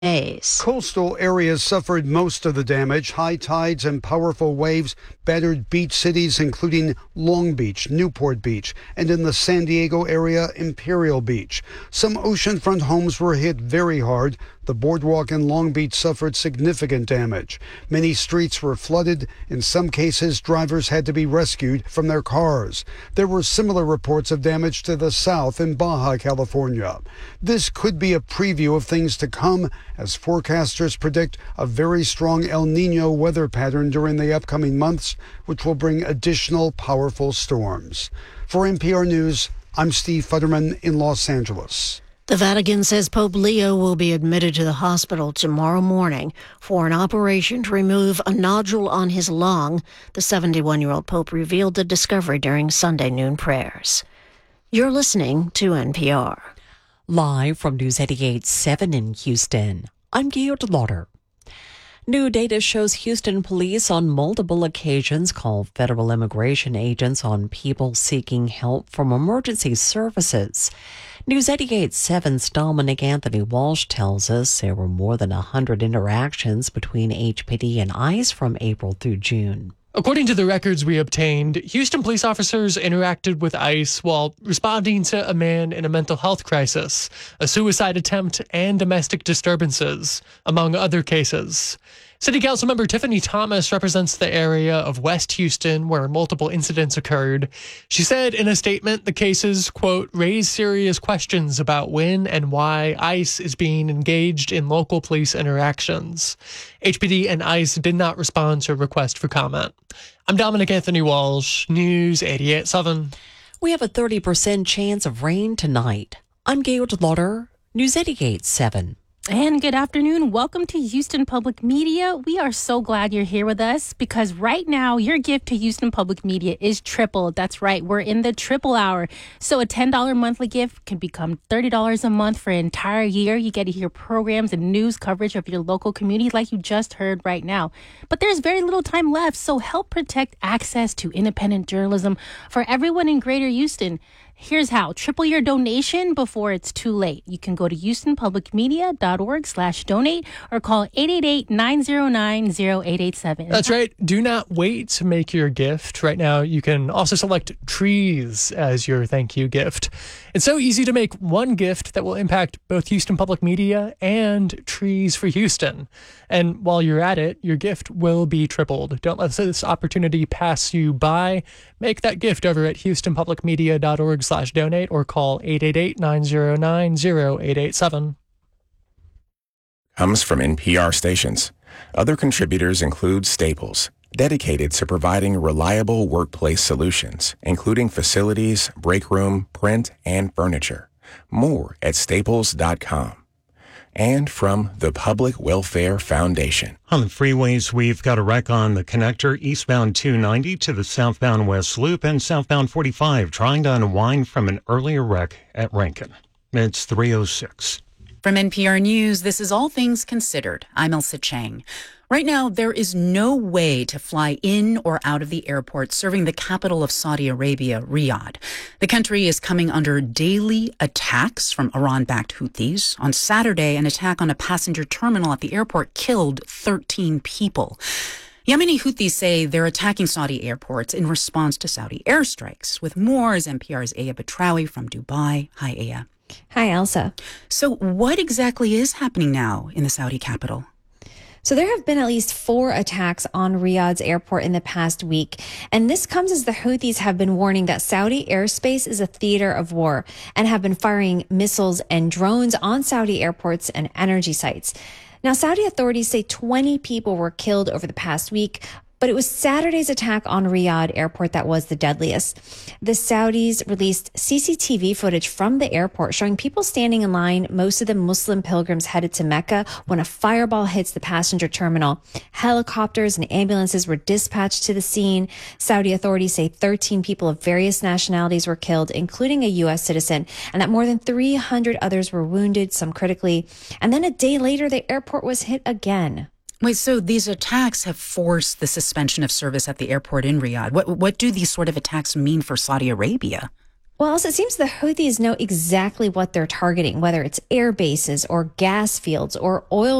days. Coastal areas suffered most of the damage. High tides and powerful waves battered beach cities, including Long Beach, Newport Beach, and in the San Diego area, Imperial Beach. Some oceanfront homes were hit very hard. The boardwalk in Long Beach suffered significant damage. Many streets were flooded. In some cases, drivers had to be rescued from their cars. There were similar reports of damage to the south in Baja California. This could be a preview of things to come, as forecasters predict a very strong El Nino weather pattern during the upcoming months, which will bring additional powerful storms. For NPR News, I'm Steve Futterman in Los Angeles. The Vatican says Pope Leo will be admitted to the hospital tomorrow morning for an operation to remove a nodule on his lung. The 71-year-old Pope revealed the discovery during Sunday noon prayers. You're listening to NPR. Live from News 88.7 in Houston, I'm Gail Lauder. New data shows Houston police on multiple occasions called federal immigration agents on people seeking help from emergency services. News 88.7's Dominic Anthony Walsh tells us there were more than 100 interactions between HPD and ICE from April through June. According to the records we obtained, Houston police officers interacted with ICE while responding to a man in a mental health crisis, a suicide attempt, and domestic disturbances, among other cases. City Council member Tiffany Thomas represents the area of West Houston where multiple incidents occurred. She said in a statement the cases, quote, raise serious questions about when and why ICE is being engaged in local police interactions. HPD and ICE did not respond to a request for comment. I'm Dominic Anthony Walsh, News 88.7. We have a 30% chance of rain tonight. I'm Gail Lauder, News 88.7. And good afternoon. Welcome to Houston Public Media. We are so glad you're here with us because right now your gift to Houston Public Media is tripled. That's right. We're in the triple hour. So a $10 monthly gift can become $30 a month for an entire year. You get to hear programs and news coverage of your local community like you just heard right now. But there's very little time left. So help protect access to independent journalism for everyone in Greater Houston. Here's how. Triple your donation before it's too late. You can go to houstonpublicmedia.org/donate or call 888-909-0887. That's right. Do not wait to make your gift. Right now, you can also select trees as your thank you gift. It's so easy to make one gift that will impact both Houston Public Media and Trees for Houston. And while you're at it, your gift will be tripled. Don't let this opportunity pass you by. Make that gift over at houstonpublicmedia.org/donate or call 888-909-0887. Comes from NPR stations. Other contributors include Staples, dedicated to providing reliable workplace solutions, including facilities, break room, print, and furniture. More at staples.com. And from the Public Welfare Foundation. On the freeways, we've got a wreck on the connector eastbound 290 to the southbound West Loop and southbound 45, trying to unwind from an earlier wreck at Rankin. It's 3:06. From NPR News, this is All Things Considered. I'm Elsa Chang. Right now, there is no way to fly in or out of the airport serving the capital of Saudi Arabia, Riyadh. The country is coming under daily attacks from Iran-backed Houthis. On Saturday, an attack on a passenger terminal at the airport killed 13 people. Yemeni Houthis say they're attacking Saudi airports in response to Saudi airstrikes. With more is NPR's Aya Batrawi from Dubai. Hi, Aya. Hi, Elsa. So what exactly is happening now in the Saudi capital? So there have been at least 4 attacks on Riyadh's airport in the past week. And this comes as the Houthis have been warning that Saudi airspace is a theater of war and have been firing missiles and drones on Saudi airports and energy sites. Now, Saudi authorities say 20 people were killed over the past week, but it was Saturday's attack on Riyadh airport that was the deadliest. The Saudis released CCTV footage from the airport showing people standing in line, most of them Muslim pilgrims headed to Mecca, when a fireball hits the passenger terminal. Helicopters and ambulances were dispatched to the scene. Saudi authorities say 13 people of various nationalities were killed, including a U.S. citizen, and that more than 300 others were wounded, some critically. And then a day later, the airport was hit again. Wait, so these attacks have forced the suspension of service at the airport in Riyadh. What do these sort of attacks mean for Saudi Arabia? Well, it seems the Houthis know exactly what they're targeting, whether it's air bases or gas fields or oil